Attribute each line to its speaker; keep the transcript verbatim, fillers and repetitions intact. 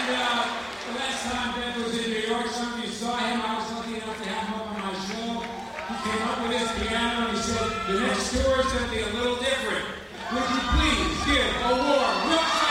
Speaker 1: uh, the last time Beth was in New York, some of you saw him. I was lucky enough to have him up on my show. He came up with his piano and he said, the next tour is going to be a little different. Would you please give a warm welcome